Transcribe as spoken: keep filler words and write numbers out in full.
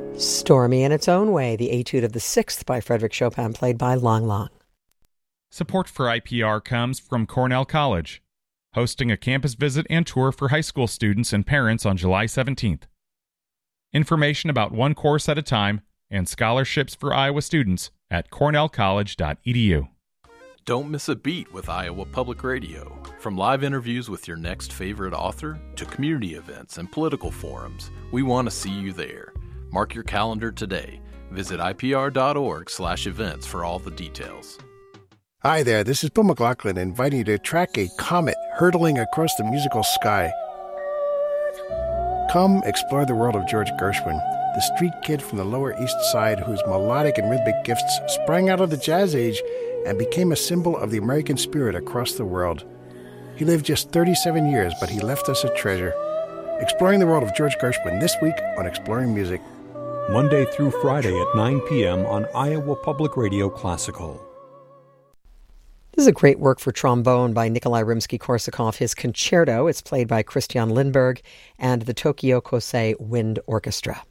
Stormy in its own way, the Etude of the Sixth by Frédéric Chopin, played by Lang Lang. Support for I P R comes from Cornell College, hosting a campus visit and tour for high school students and parents on July seventeenth. Information about one course at a time and scholarships for Iowa students at cornell college dot e d u. Don't miss a beat with Iowa Public Radio. From live interviews with your next favorite author to community events and political forums, we want to see you there. Mark your calendar today. Visit I P R dot org slash events for all the details. Hi there, this is Bill McLaughlin inviting you to track a comet hurtling across the musical sky. Come explore the world of George Gershwin, the street kid from the Lower East Side whose melodic and rhythmic gifts sprang out of the jazz age and became a symbol of the American spirit across the world. He lived just thirty-seven years, but he left us a treasure. Exploring the world of George Gershwin this week on Exploring Music. Monday through Friday at nine p.m. on Iowa Public Radio Classical. This is a great work for trombone by Nikolai Rimsky-Korsakov, his concerto. It's played by Christian Lindberg and the Tokyo Kosei Wind Orchestra.